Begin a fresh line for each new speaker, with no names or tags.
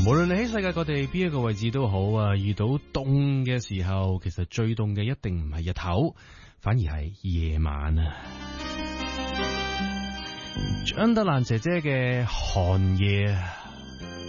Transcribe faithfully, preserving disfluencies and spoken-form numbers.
無論你喺世界各地邊一個位置都好啊，遇到凍嘅時候，其實最凍嘅一定唔係日頭，反而係夜晚啊。張德蘭姐姐嘅寒夜。